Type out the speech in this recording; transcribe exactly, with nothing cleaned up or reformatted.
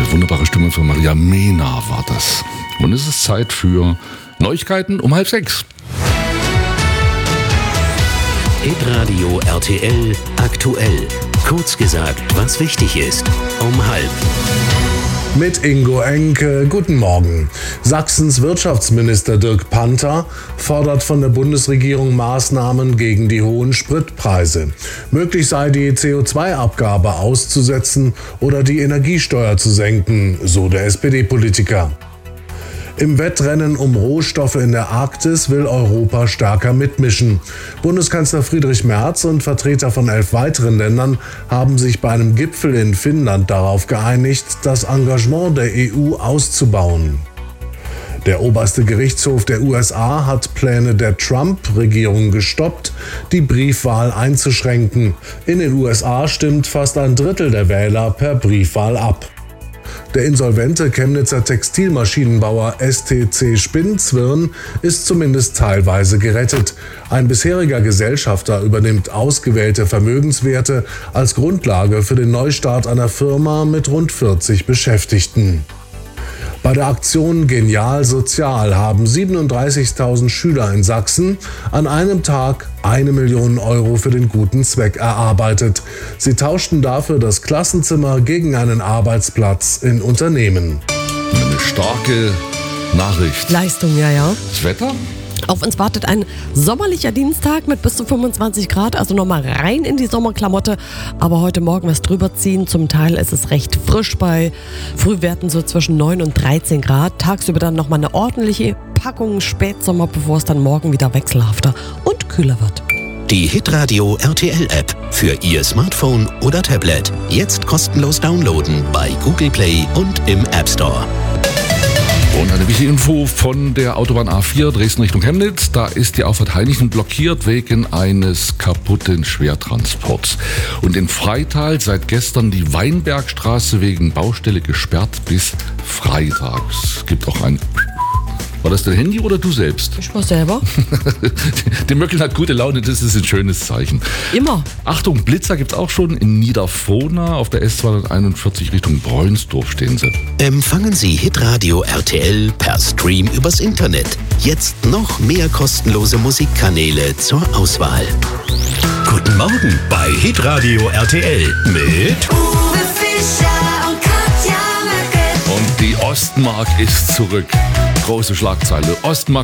Eine wunderbare Stimme von Maria Mena war das. Und es ist Zeit für Neuigkeiten um halb sechs. Hitradio R T L aktuell. Kurz gesagt, was wichtig ist. Um halb. Mit Ingo Enke, guten Morgen. Sachsens Wirtschaftsminister Dirk Panther fordert von der Bundesregierung Maßnahmen gegen die hohen Spritpreise. Möglich sei die C O zwei Abgabe auszusetzen oder die Energiesteuer zu senken, so der S P D-Politiker. Im Wettrennen um Rohstoffe in der Arktis will Europa stärker mitmischen. Bundeskanzler Friedrich Merz und Vertreter von elf weiteren Ländern haben sich bei einem Gipfel in Finnland darauf geeinigt, das Engagement der E U auszubauen. Der oberste Gerichtshof der U S A hat Pläne der Trump-Regierung gestoppt, die Briefwahl einzuschränken. In den U S A stimmt fast ein Drittel der Wähler per Briefwahl ab. Der insolvente Chemnitzer Textilmaschinenbauer S T C Spinnzwirn ist zumindest teilweise gerettet. Ein bisheriger Gesellschafter übernimmt ausgewählte Vermögenswerte als Grundlage für den Neustart einer Firma mit rund vierzig Beschäftigten. Bei der Aktion Genial Sozial haben siebenunddreißigtausend Schüler in Sachsen an einem Tag eine Million Euro für den guten Zweck erarbeitet. Sie tauschten dafür das Klassenzimmer gegen einen Arbeitsplatz in Unternehmen. Eine starke Nachricht. Leistung, ja, ja. Das Wetter? Auf uns wartet ein sommerlicher Dienstag mit bis zu fünfundzwanzig Grad, also nochmal rein in die Sommerklamotte. Aber heute Morgen was drüber ziehen. Zum Teil ist es recht frisch bei Frühwerten so zwischen neun und dreizehn Grad. Tagsüber dann nochmal eine ordentliche Packung Spätsommer, bevor es dann morgen wieder wechselhafter und kühler wird. Die Hitradio R T L-App für Ihr Smartphone oder Tablet. Jetzt kostenlos downloaden bei Google Play und im App Store. Und eine wichtige Info von der Autobahn A vier Dresden Richtung Chemnitz. Da ist die Auffahrt Heinichen blockiert wegen eines kaputten Schwertransports. Und in Freital seit gestern die Weinbergstraße wegen Baustelle gesperrt bis Freitag. Es gibt auch ein... War das dein Handy oder du selbst? Ich war selber. Die Möckel hat gute Laune, das ist ein schönes Zeichen. Immer. Achtung, Blitzer gibt's auch schon in Niederfrohna. Auf der S zweihunderteinundvierzig Richtung Bräunsdorf stehen sie. Empfangen Sie Hitradio R T L per Stream übers Internet. Jetzt noch mehr kostenlose Musikkanäle zur Auswahl. Guten Morgen bei Hitradio R T L mit Uwe Fischer und Katja Möckel. Und die Ostmark ist zurück. Große Schlagzeile. Ostmark